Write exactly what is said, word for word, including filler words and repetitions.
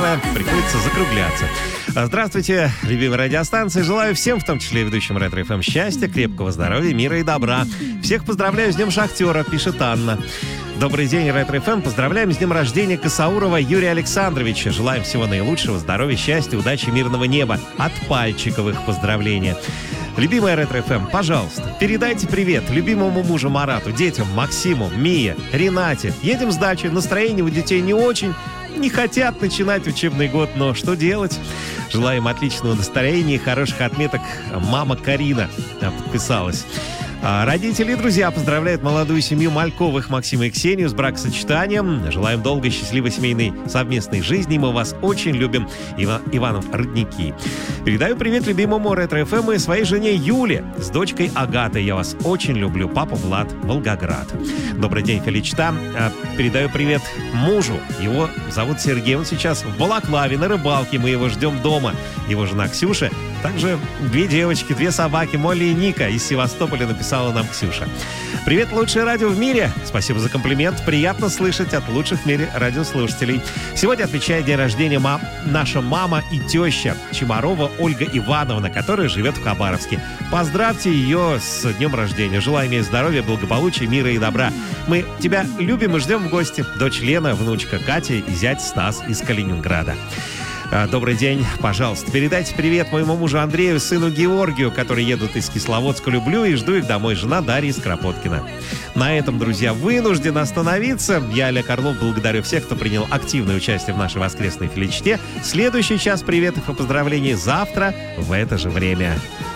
утро приходится закругляться. Здравствуйте, любимые радиостанции. Желаю всем, в том числе и ведущим Ретро эф эм, счастья, крепкого здоровья, мира и добра. Всех поздравляю с Днем Шахтера, пишет Анна. Добрый день, Ретро эф эм. Поздравляем с днем рождения Косаурова Юрия Александровича. Желаем всего наилучшего, здоровья, счастья, удачи, мирного неба. От Пальчиковых поздравления. Любимая Ретро эф эм, пожалуйста, передайте привет любимому мужу Марату, детям Максиму, Мие, Ренате. Едем с дачи, настроение у детей не очень, не хотят начинать учебный год, но что делать? Желаем отличного настроения и хороших отметок. Мама Карина подписалась. Родители и друзья поздравляют молодую семью Мальковых Максима и Ксению с бракосочетанием. Желаем долгой, счастливой семейной совместной жизни. Мы вас очень любим, Ива- Иванов Родники. Передаю привет любимому Ретро эф эм и своей жене Юле с дочкой Агатой. Я вас очень люблю. Папа Влад, Волгоград. Добрый день, Феличта. Передаю привет мужу. Его зовут Сергей. Он сейчас в Балаклаве на рыбалке. Мы его ждем дома. Его жена Ксюша. Также две девочки, две собаки, Молли и Ника из Севастополя, написала нам Ксюша. Привет, лучшее радио в мире. Спасибо за комплимент. Приятно слышать от лучших в мире радиослушателей. Сегодня отмечает день рождения мам, наша мама и теща Чемарова Ольга Ивановна, которая живет в Хабаровске. Поздравьте ее с днем рождения. Желаем ей здоровья, благополучия, мира и добра. Мы тебя любим и ждем в гости. Дочь Лена, внучка Катя и зять Стас из Калининграда. Добрый день, пожалуйста, передайте привет моему мужу Андрею, сыну Георгию, которые едут из Кисловодска. Люблю и жду их домой. Жена Дарья из Кропоткина. На этом, друзья, вынужден остановиться. Я, Олег Орлов, благодарю всех, кто принял активное участие в нашей воскресной филичте. Следующий час приветов и поздравлений завтра в это же время.